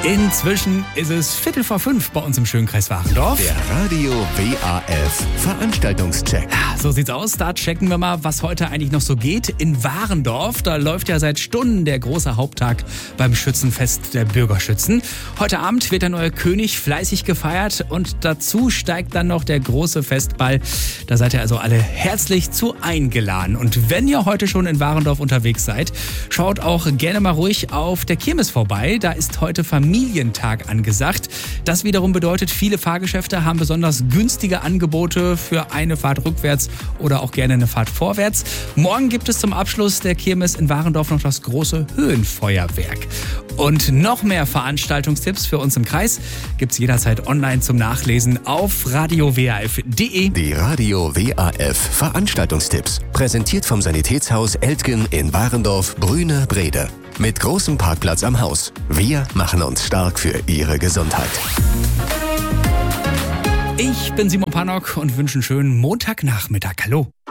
Inzwischen ist es 4:45 bei uns im schönen Kreis Warendorf. Der Radio WAF Veranstaltungscheck. So sieht's aus. Da checken wir mal, was heute eigentlich noch so geht. In Warendorf, da läuft ja seit Stunden der große Haupttag beim Schützenfest der Bürgerschützen. Heute Abend wird der neue König fleißig gefeiert und dazu steigt dann noch der große Festball. Da seid ihr also alle herzlich zu eingeladen. Und wenn ihr heute schon in Warendorf unterwegs seid, schaut auch gerne mal ruhig auf der Kirmes vorbei. Da ist heute Familientag angesagt. Das wiederum bedeutet, viele Fahrgeschäfte haben besonders günstige Angebote für eine Fahrt rückwärts oder auch gerne eine Fahrt vorwärts. Morgen gibt es zum Abschluss der Kirmes in Warendorf noch das große Höhenfeuerwerk. Und noch mehr Veranstaltungstipps für uns im Kreis gibt's jederzeit online zum Nachlesen auf radiowaf.de. Die Radio WAF Veranstaltungstipps. Präsentiert vom Sanitätshaus Eltgen in Warendorf, Brüne-Brede. Mit großem Parkplatz am Haus. Wir machen uns stark für Ihre Gesundheit. Ich bin Simon Pannock und wünsche einen schönen Montagnachmittag. Hallo.